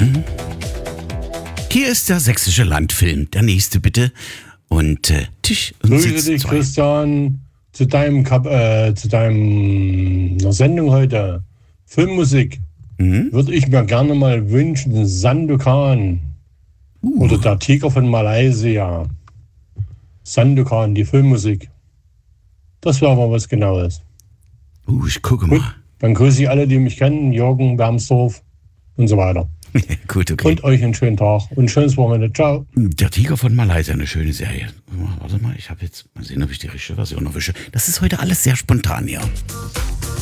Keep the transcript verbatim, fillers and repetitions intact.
Hier ist der sächsische Landfilm. Der nächste bitte. Und äh, Tisch und Grüße Sitz dich, zwei. Christian, zu deinem Kap äh, zu deinem äh, Sendung heute. Filmmusik. Mhm. Würde ich mir gerne mal wünschen, Sandokan. Uh. Oder der Tiger von Malaysia. Sandokan, die Filmmusik. Das wäre mal was Genaues. Uh, ich gucke Gut, mal. dann grüße ich alle, die mich kennen. Jürgen, Wermsdorf und so weiter. Gut, okay. Und euch einen schönen Tag und ein schönes Wochenende. Ciao. Der Tiger von Malaysia, eine schöne Serie. Warte mal, ich habe jetzt, mal sehen, ob ich die richtige Version erwische. Das ist heute alles sehr spontan, ja.